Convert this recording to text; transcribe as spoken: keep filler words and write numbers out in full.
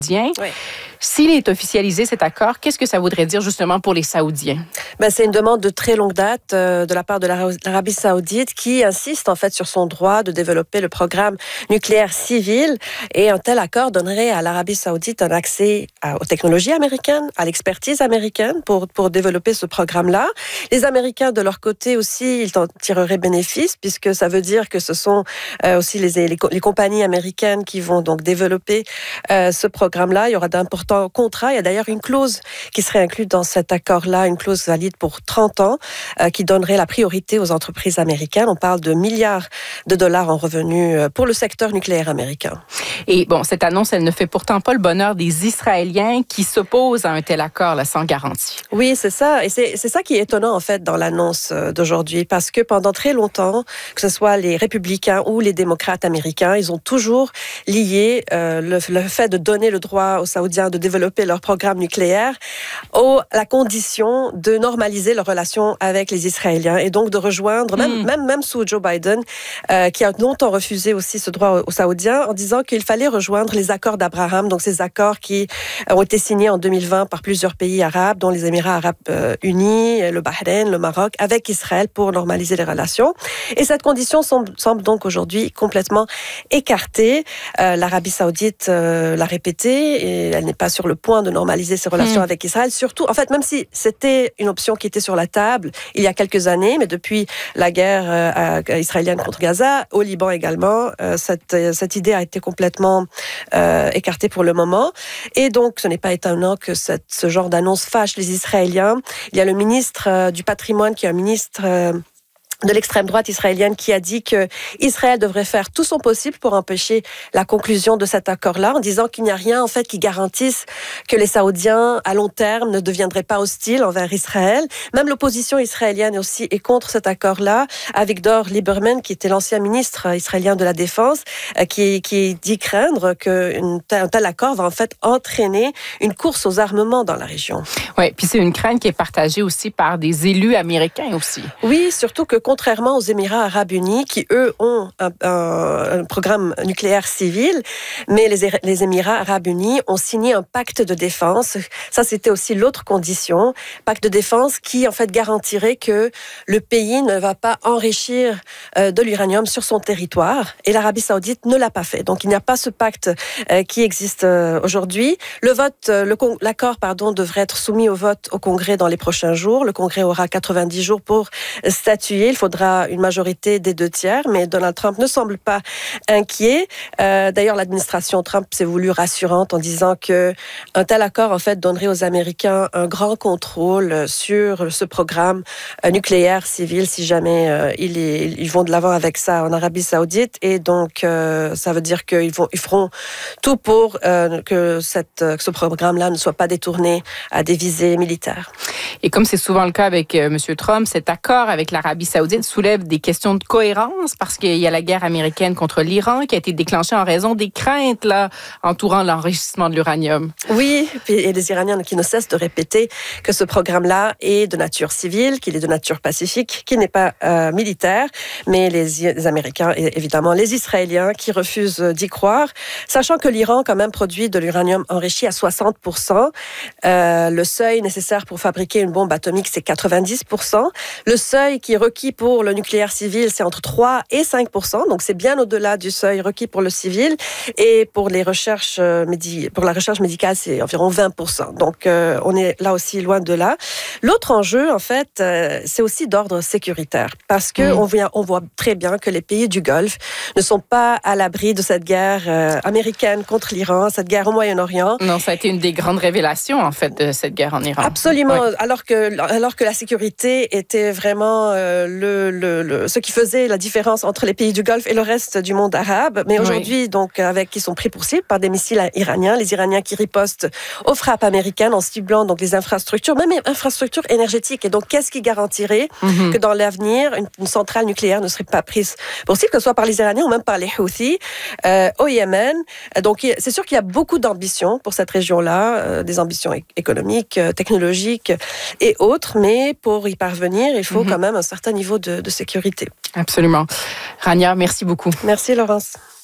Oui. S'il est officialisé, cet accord, qu'est-ce que ça voudrait dire justement pour les Saoudiens? Ben, c'est une demande de très longue date euh, de la part de l'Arabie saoudite qui insiste en fait sur son droit de développer le programme nucléaire civil. Et un tel accord donnerait à l'Arabie saoudite un accès à, aux technologies américaines, à l'expertise américaine pour, pour développer ce programme-là. Les Américains, de leur côté aussi, ils en tireraient bénéfice puisque ça veut dire que ce sont euh, aussi les, les, les compagnies américaines qui vont donc développer euh, ce programme-là. Il y aura d'importants contrat. Il y a d'ailleurs une clause qui serait incluse dans cet accord-là, une clause valide pour trente ans, euh, qui donnerait la priorité aux entreprises américaines. On parle de milliards de dollars en revenus pour le secteur nucléaire américain. Et bon, cette annonce, elle ne fait pourtant pas le bonheur des Israéliens qui s'opposent à un tel accord là, sans garantie. Oui, c'est ça. Et c'est, c'est ça qui est étonnant, en fait, dans l'annonce d'aujourd'hui, parce que pendant très longtemps, que ce soit les républicains ou les démocrates américains, ils ont toujours lié euh, le, le fait de donner le droit aux Saoudiens de développer leur programme nucléaire au, la condition de normaliser leurs relations avec les Israéliens et donc de rejoindre, même, mm. même, même sous Joe Biden, euh, qui a longtemps refusé aussi ce droit aux, aux Saoudiens en disant qu'il fallait rejoindre les accords d'Abraham, donc ces accords qui ont été signés en deux mille vingt par plusieurs pays arabes, dont les Émirats arabes euh, unis, le Bahreïn, le Maroc, avec Israël pour normaliser les relations. Et cette condition semble, semble donc aujourd'hui complètement écartée. Euh, L'Arabie saoudite euh, l'a répété et elle n'est pas sur le point de normaliser ses relations mmh. avec Israël. Surtout, en fait, même si c'était une option qui était sur la table il y a quelques années, mais depuis la guerre euh, israélienne contre Gaza, au Liban également, euh, cette, cette idée a été complètement euh, écartée pour le moment. Et donc, ce n'est pas étonnant que cette, ce genre d'annonce fâche les Israéliens. Il y a le ministre euh, du patrimoine qui est un ministre... Euh, de l'extrême droite israélienne qui a dit que Israël devrait faire tout son possible pour empêcher la conclusion de cet accord-là, en disant qu'il n'y a rien en fait qui garantisse que les Saoudiens à long terme ne deviendraient pas hostiles envers Israël. Même l'opposition israélienne aussi est contre cet accord-là. Avigdor Lieberman, qui était l'ancien ministre israélien de la Défense, qui, qui dit craindre qu'un tel, tel accord va en fait entraîner une course aux armements dans la région. Oui, puis c'est une crainte qui est partagée aussi par des élus américains aussi. Oui, surtout que contrairement aux Émirats arabes unis, qui, eux, ont un, un, un programme nucléaire civil, mais les, les Émirats arabes unis ont signé un pacte de défense. Ça, c'était aussi l'autre condition. Pacte de défense qui, en fait, garantirait que le pays ne va pas enrichir euh, de l'uranium sur son territoire. Et l'Arabie saoudite ne l'a pas fait. Donc, il n'y a pas ce pacte euh, qui existe euh, aujourd'hui. Le vote, euh, le, l'accord, pardon, devrait être soumis au vote au Congrès dans les prochains jours. Le Congrès aura quatre-vingt-dix jours pour statuer. Il faudra une majorité des deux tiers, mais Donald Trump ne semble pas inquiet. Euh, d'ailleurs, l'administration Trump s'est voulue rassurante en disant que un tel accord, en fait, donnerait aux Américains un grand contrôle sur ce programme nucléaire civil si jamais euh, ils, ils vont de l'avant avec ça en Arabie saoudite. Et donc, euh, ça veut dire qu'ils vont, ils feront tout pour euh, que, cette, que ce programme-là ne soit pas détourné à des visées militaires. Et comme c'est souvent le cas avec euh, M. Trump, cet accord avec l'Arabie saoudite soulève des questions de cohérence parce qu'il y a la guerre américaine contre l'Iran qui a été déclenchée en raison des craintes là, entourant l'enrichissement de l'uranium. Oui, et les Iraniens qui ne cessent de répéter que ce programme-là est de nature civile, qu'il est de nature pacifique, qu'il n'est pas euh, militaire, mais les, les Américains et évidemment les Israéliens qui refusent d'y croire, sachant que l'Iran quand même produit de l'uranium enrichi à soixante pour cent. Euh, le seuil nécessaire pour fabriquer une bombe atomique, c'est quatre-vingt-dix pour cent. Le seuil qui est requis pour le nucléaire civil, c'est entre trois et cinq pour cent, donc c'est bien au-delà du seuil requis pour le civil. Et pour les recherches médi- pour la recherche médicale, c'est environ vingt pour cent. Donc euh, on est là aussi loin de là. L'autre enjeu, en fait, euh, c'est aussi d'ordre sécuritaire, parce que mmh. on, vient, on voit très bien que les pays du Golfe ne sont pas à l'abri de cette guerre euh, américaine contre l'Iran, cette guerre au Moyen-Orient. Non, ça a été une des grandes révélations, en fait, de cette guerre en Iran. Absolument. Oui. Alors que alors que la sécurité était vraiment euh, le, le, le ce qui faisait la différence entre les pays du Golfe et le reste du monde arabe. Mais aujourd'hui, oui. donc, avec, ils sont pris pour cible par des missiles iraniens, les Iraniens qui ripostent aux frappes américaines en ciblant donc les infrastructures, même les infrastructures énergétiques. Et donc, qu'est-ce qui garantirait mm-hmm. que dans l'avenir, une, une centrale nucléaire ne serait pas prise pour cible, que ce soit par les Iraniens ou même par les Houthis euh, au Yémen. Donc, c'est sûr qu'il y a beaucoup d'ambitions pour cette région-là, euh, des ambitions é- économiques, euh, technologiques et autres, mais pour y parvenir, il faut mm-hmm. quand même un certain niveau de, de sécurité. Absolument. Rania, merci beaucoup. Merci, Laurence.